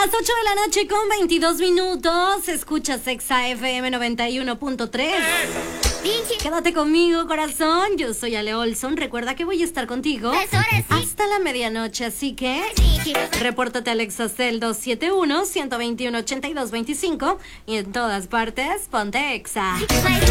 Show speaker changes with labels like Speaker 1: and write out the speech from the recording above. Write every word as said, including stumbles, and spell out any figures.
Speaker 1: Las ocho de la noche con veintidós minutos. Escuchas Exa F M noventa y uno punto tres. Quédate conmigo, corazón. Yo soy Ale Olson. Recuerda que voy a estar contigo hasta la medianoche. Así que repórtate al Exacel dos siete uno, uno dos uno, ocho dos dos cinco y en todas partes ponte Exa.